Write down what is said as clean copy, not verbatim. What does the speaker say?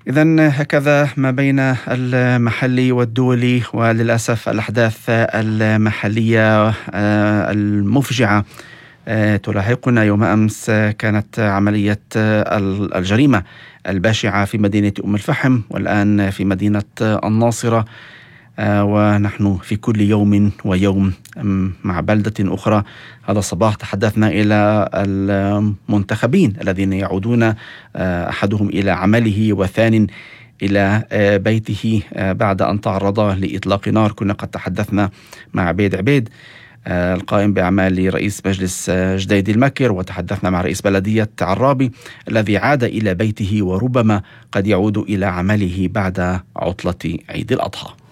إذن هكذا ما بين المحلي والدولي، وللأسف الأحداث المحلية المفجعة تلاحقنا. يوم أمس كانت عملية الجريمة الباشعة في مدينة أم الفحم، والآن في مدينة الناصرة، ونحن في كل يوم ويوم مع بلدة أخرى. هذا الصباح تحدثنا إلى المنتخبين الذين يعودون، أحدهم إلى عمله وثان إلى بيته بعد أن تعرض لإطلاق نار. كنا قد تحدثنا مع عبيد عبيد القائم بأعمال رئيس مجلس جديد المكر، وتحدثنا مع رئيس بلدية عرابي الذي عاد إلى بيته وربما قد يعود إلى عمله بعد عطلة عيد الأضحى.